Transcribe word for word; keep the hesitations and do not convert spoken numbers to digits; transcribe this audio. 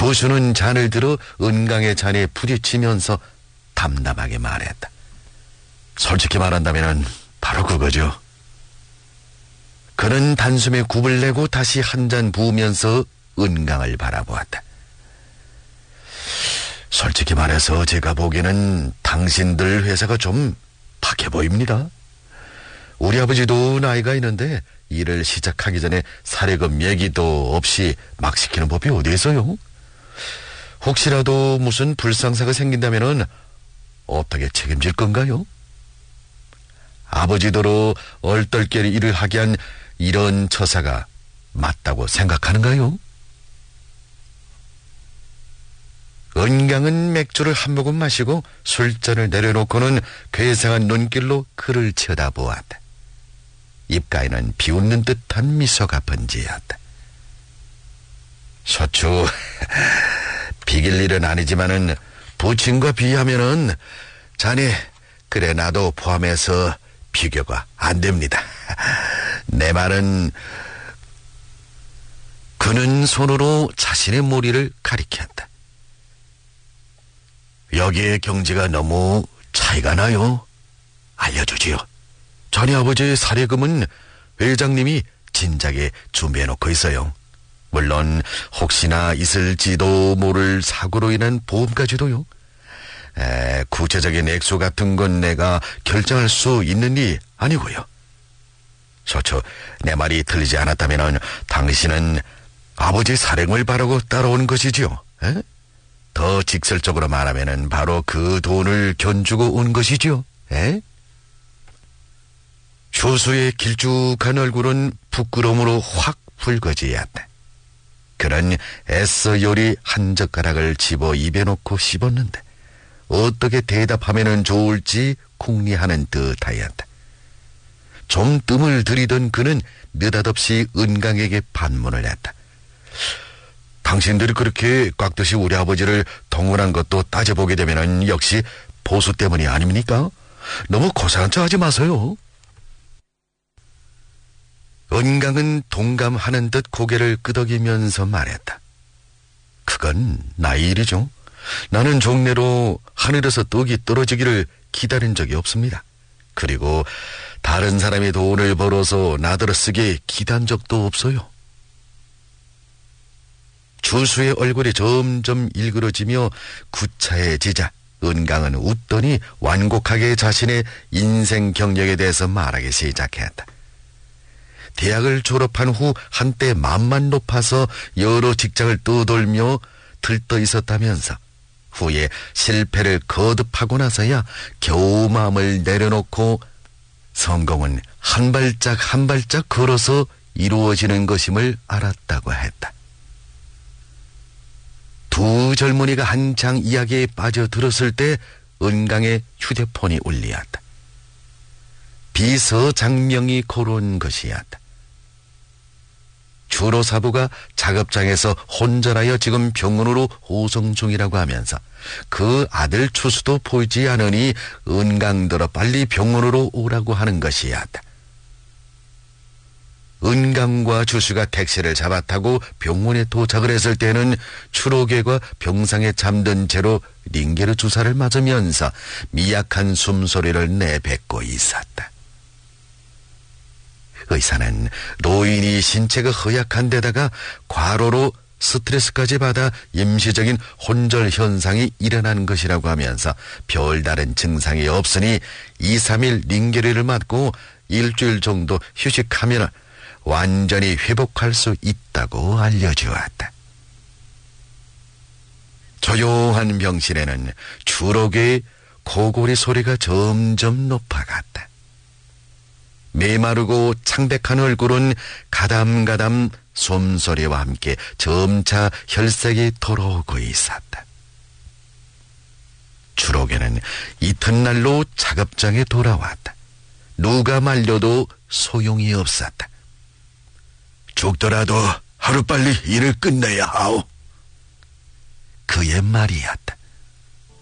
조수는 잔을 들어 은강의 잔에 부딪히면서 담담하게 말했다. 솔직히 말한다면 바로 그거죠. 그는 단숨에 굽을 내고 다시 한 잔 부으면서 은강을 바라보았다. 솔직히 말해서 제가 보기에는 당신들 회사가 좀 박해 보입니다. 우리 아버지도 나이가 있는데 일을 시작하기 전에 사례금 얘기도 없이 막 시키는 법이 어디 있어요? 혹시라도 무슨 불상사가 생긴다면은 어떻게 책임질 건가요? 아버지더러 얼떨결에 일을 하게 한 이런 처사가 맞다고 생각하는가요? 은강은 맥주를 한 모금 마시고 술잔을 내려놓고는 괴상한 눈길로 그를 쳐다보았다. 입가에는 비웃는 듯한 미소가 번지었다. 소추 비길 일은 아니지만은 부친과 비하면은 자네 그래 나도 포함해서 비교가 안 됩니다. 내 말은 그는 손으로 자신의 머리를 가리켰다. 여기에 경지가 너무 차이가 나요. 알려주지요. 자네 아버지의 사례금은 회장님이 진작에 준비해놓고 있어요. 물론 혹시나 있을지도 모를 사고로 인한 보험까지도요. 에, 구체적인 액수 같은 건 내가 결정할 수 있는 일 아니고요. 소초, 내 말이 틀리지 않았다면 당신은 아버지 사례금을 바라고 따라온 것이지요. 에? 더 직설적으로 말하면 바로 그 돈을 견주고 온 것이지요. 에? 조수의 길쭉한 얼굴은 부끄러움으로 확 붉어지었다. 그는 애써 요리 한 젓가락을 집어 입에 넣고 씹었는데 어떻게 대답하면 좋을지 궁리하는 듯하였다. 좀 뜸을 들이던 그는 느닷없이 은강에게 반문을 했다. 당신들이 그렇게 꽉듯이 우리 아버지를 동원한 것도 따져보게 되면 역시 보수 때문이 아닙니까? 너무 고상한 척 하지 마세요. 은강은 동감하는 듯 고개를 끄덕이면서 말했다. 그건 나의 일이죠. 나는 종래로 하늘에서 떡이 떨어지기를 기다린 적이 없습니다. 그리고 다른 사람이 돈을 벌어서 나더러 쓰게 기단 적도 없어요. 주수의 얼굴이 점점 일그러지며 구차해지자 은강은 웃더니 완곡하게 자신의 인생 경력에 대해서 말하기 시작했다. 대학을 졸업한 후 한때 마음만 높아서 여러 직장을 떠돌며 들떠 있었다면서 후에 실패를 거듭하고 나서야 겨우 마음을 내려놓고 성공은 한 발짝 한 발짝 걸어서 이루어지는 것임을 알았다고 했다. 두 젊은이가 한창 이야기에 빠져들었을 때 은강의 휴대폰이 울리었다. 비서장명이 걸어온 것이었다. 주로사부가 작업장에서 혼절하여 지금 병원으로 호송 중이라고 하면서 그 아들 추수도 보이지 않으니 은강더러 빨리 병원으로 오라고 하는 것이었다. 은강과 주수가 택시를 잡아 타고 병원에 도착을 했을 때는 추록애가 병상에 잠든 채로 링게르 주사를 맞으면서 미약한 숨소리를 내뱉고 있었다. 의사는 노인이 신체가 허약한 데다가 과로로 스트레스까지 받아 임시적인 혼절 현상이 일어난 것이라고 하면서 별다른 증상이 없으니 이, 삼 일 링게르를 맞고 일주일 정도 휴식하면 완전히 회복할 수 있다고 알려주었다. 조용한 병실에는 주록의 고골이 소리가 점점 높아갔다. 메마르고 창백한 얼굴은 가담가담 솜소리와 함께 점차 혈색이 돌아오고 있었다. 주록에는 이튿날로 작업장에 돌아왔다. 누가 말려도 소용이 없었다. 죽더라도 하루빨리 일을 끝내야 하오. 그의 말이었다.